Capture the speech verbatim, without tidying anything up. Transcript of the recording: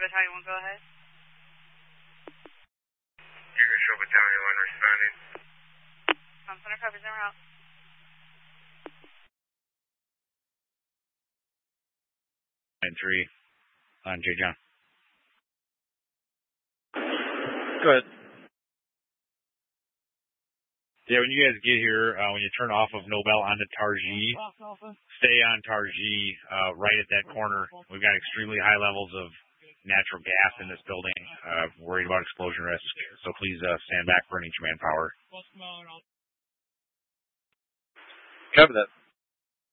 Battalion one, go ahead. Eagle Show Battalion one responding. Um, Center coverage in route. nine three on J. John. Go ahead. Yeah, when you guys get here, uh, when you turn off of Nobel onto Tarjee, stay on Tarjee uh, right at that corner. We've got extremely high levels of natural gas in this building. Uh, worried about explosion risk, so please uh, stand back for any command power. Cover that.